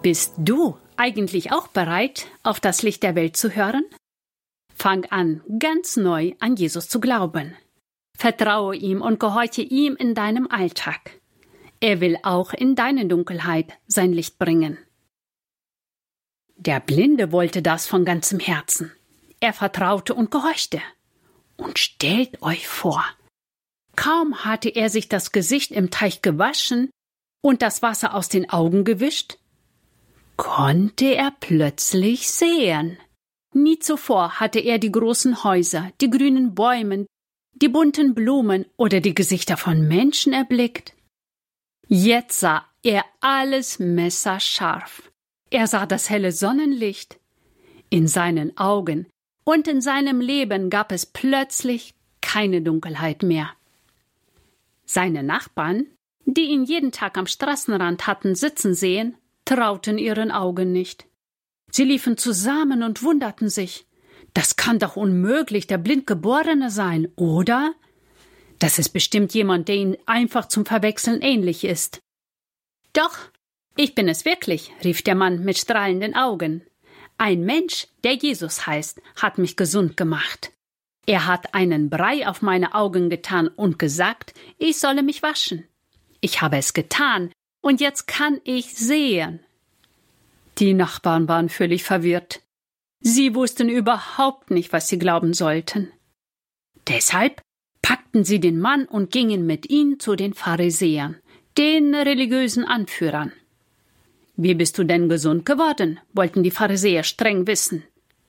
Bist du eigentlich auch bereit, auf das Licht der Welt zu hören? Fang an, ganz neu an Jesus zu glauben. Vertraue ihm und gehorche ihm in deinem Alltag. Er will auch in deine Dunkelheit sein Licht bringen. Der Blinde wollte das von ganzem Herzen. Er vertraute und gehorchte. Und stellt euch vor, kaum hatte er sich das Gesicht im Teich gewaschen und das Wasser aus den Augen gewischt, konnte er plötzlich sehen. Nie zuvor hatte er die großen Häuser, die grünen Bäume, die bunten Blumen oder die Gesichter von Menschen erblickt. Jetzt sah er alles messerscharf. Er sah das helle Sonnenlicht. In seinen Augen und in seinem Leben gab es plötzlich keine Dunkelheit mehr. Seine Nachbarn, die ihn jeden Tag am Straßenrand hatten sitzen sehen, trauten ihren Augen nicht. Sie liefen zusammen und wunderten sich. Das kann doch unmöglich der Blindgeborene sein, oder? Das ist bestimmt jemand, der ihnen einfach zum Verwechseln ähnlich ist. Doch, ich bin es wirklich, rief der Mann mit strahlenden Augen. Ein Mensch, der Jesus heißt, hat mich gesund gemacht. Er hat einen Brei auf meine Augen getan und gesagt, ich solle mich waschen. Ich habe es getan und jetzt kann ich sehen. Die Nachbarn waren völlig verwirrt. Sie wussten überhaupt nicht, was sie glauben sollten. Deshalb packten sie den Mann und gingen mit ihm zu den Pharisäern, den religiösen Anführern. »Wie bist du denn gesund geworden?« wollten die Pharisäer streng wissen.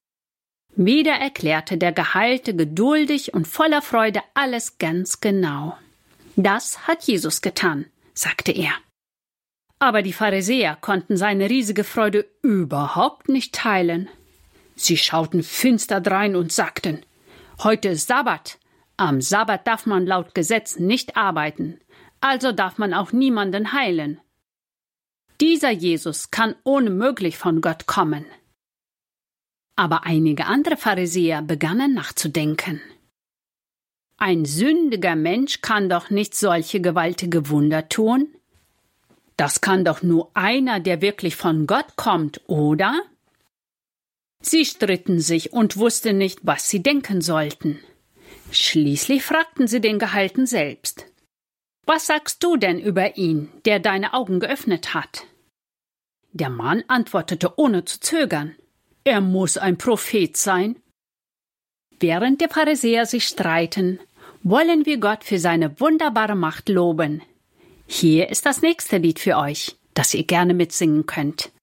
Wieder erklärte der Geheilte geduldig und voller Freude alles ganz genau. »Das hat Jesus getan«, sagte er. Aber die Pharisäer konnten seine riesige Freude überhaupt nicht teilen. Sie schauten finster drein und sagten, »Heute ist Sabbat. Am Sabbat darf man laut Gesetz nicht arbeiten, also darf man auch niemanden heilen. Dieser Jesus kann unmöglich von Gott kommen.« Aber einige andere Pharisäer begannen nachzudenken. Ein sündiger Mensch kann doch nicht solche gewaltige Wunder tun? Das kann doch nur einer, der wirklich von Gott kommt, oder? Sie stritten sich und wussten nicht, was sie denken sollten. Schließlich fragten sie den Geheilten selbst. »Was sagst du denn über ihn, der deine Augen geöffnet hat?« Der Mann antwortete ohne zu zögern. »Er muss ein Prophet sein.« Während die Pharisäer sich streiten, wollen wir Gott für seine wunderbare Macht loben. Hier ist das nächste Lied für euch, das ihr gerne mitsingen könnt.